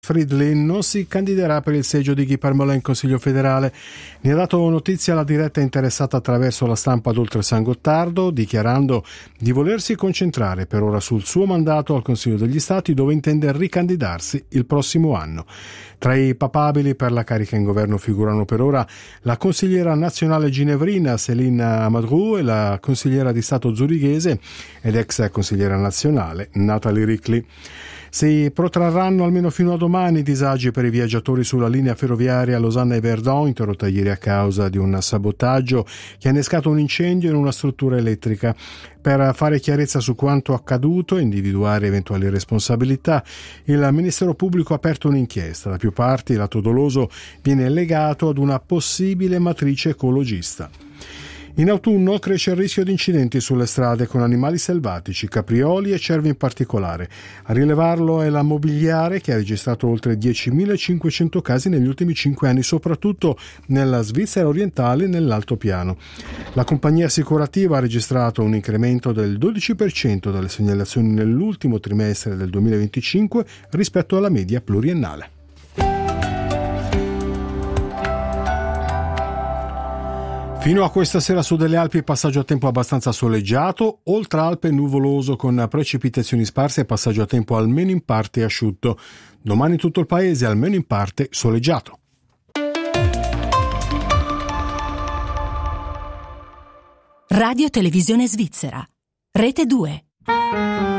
Fridlin non si candiderà per il seggio di Guy Parmelin in Consiglio federale. Ne ha dato notizia la diretta interessata attraverso la stampa d'Oltresan Gottardo, dichiarando di volersi concentrare per ora sul suo mandato al Consiglio degli Stati, dove intende ricandidarsi il prossimo anno. Tra i papabili per la carica in governo figurano per ora la consigliera nazionale ginevrina Céline Amadrou e la consigliera di Stato zurighese ed ex consigliera nazionale Nathalie Rickley. Si protrarranno almeno fino a domani i disagi per i viaggiatori sulla linea ferroviaria Losanna e Verdun, interrotta ieri a causa di un sabotaggio che ha innescato un incendio in una struttura elettrica. Per fare chiarezza su quanto accaduto e individuare eventuali responsabilità, il Ministero Pubblico ha aperto un'inchiesta. Da più parti l'atto doloso viene legato ad una possibile matrice ecologista. In autunno cresce il rischio di incidenti sulle strade con animali selvatici, caprioli e cervi in particolare. A rilevarlo è la Mobiliare, che ha registrato oltre 10.500 casi negli ultimi 5 anni, soprattutto nella Svizzera orientale e nell'altopiano. La compagnia assicurativa ha registrato un incremento del 12% delle segnalazioni nell'ultimo trimestre del 2025 rispetto alla media pluriennale. Fino a questa sera su delle Alpi passaggio a tempo abbastanza soleggiato, oltre Alpe nuvoloso con precipitazioni sparse e passaggio a tempo almeno in parte asciutto. Domani tutto il paese almeno in parte soleggiato. Radio Televisione Svizzera, Rete 2.